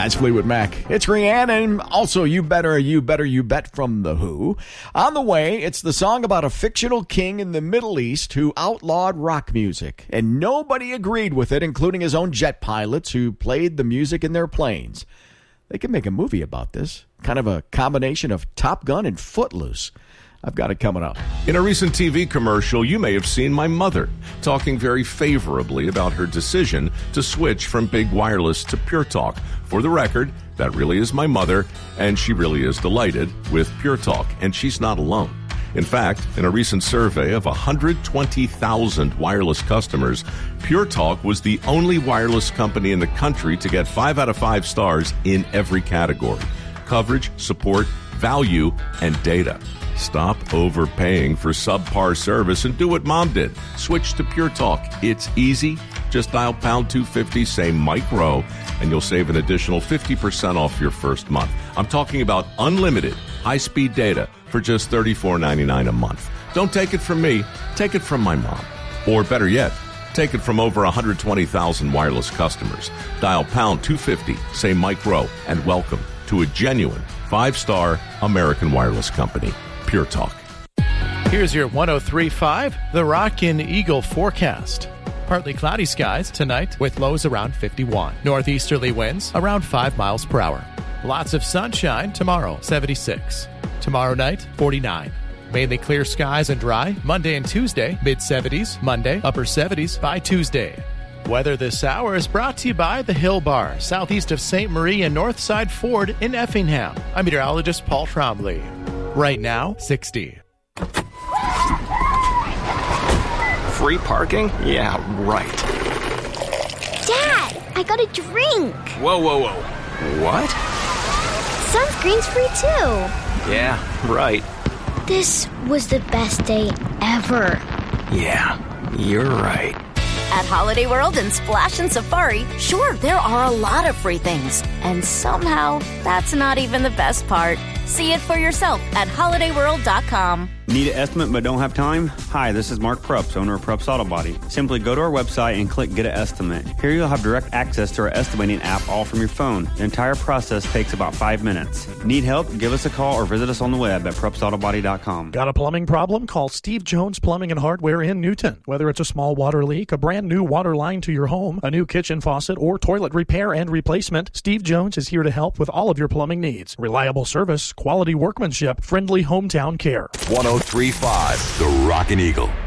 It's Fleetwood Mac. It's Rhiannon, and also You Better, You Bet from The Who. On the way, it's the song about a fictional king in the Middle East who outlawed rock music, and nobody agreed with it, including his own jet pilots who played the music in their planes. They could make a movie about this, kind of a combination of Top Gun and Footloose. I've got it coming up. In a recent TV commercial, you may have seen my mother talking very favorably about her decision to switch from Big Wireless to Pure Talk. For the record, that really is my mother, and she really is delighted with Pure Talk, and she's not alone. In fact, in a recent survey of 120,000 wireless customers, Pure Talk was the only wireless company in the country to get 5 out of 5 stars in every category: coverage, support, value, and data. Stop overpaying for subpar service and do what Mom did. Switch to Pure Talk. It's easy. Just dial pound 250, say Mike Rowe, and you'll save an additional 50% off your first month. I'm talking about unlimited high-speed data for just $34.99 a month. Don't take it from me. Take it from my mom. Or better yet, take it from over 120,000 wireless customers. Dial pound 250, say Mike Rowe, and welcome to a genuine 5-star American wireless company. Pure Talk. Here's your 103.5, the Rockin' Eagle forecast. Partly cloudy skies tonight with lows around 51. Northeasterly winds around 5 miles per hour. Lots of sunshine tomorrow, 76. Tomorrow night, 49. Mainly clear skies and dry. Monday and Tuesday, mid-70s. Monday, upper 70s by Tuesday. Weather this hour is brought to you by the Hill Bar, southeast of St. Marie and Northside Ford in Effingham. I'm meteorologist Paul Trombley. Right now, 60. Free parking? Yeah, right. Dad, I got a drink. Whoa. What? Sunscreen's free too. Yeah, right. This was the best day ever. Yeah, you're right. At Holiday World and Splash and Safari, sure, there are a lot of free things. And somehow, that's not even the best part. See it for yourself at holidayworld.com. Need an estimate but don't have time? Hi, this is Mark Prups, owner of Prups Auto Body. Simply go to our website and click Get an Estimate. Here you'll have direct access to our estimating app all from your phone. The entire process takes about 5 minutes. Need help? Give us a call or visit us on the web at prupsautobody.com. Got a plumbing problem? Call Steve Jones Plumbing and Hardware in Newton. Whether it's a small water leak, a brand new water line to your home, a new kitchen faucet, or toilet repair and replacement, Steve Jones is here to help with all of your plumbing needs. Reliable service, quality workmanship, friendly hometown care. 103.5, the Rockin' Eagle.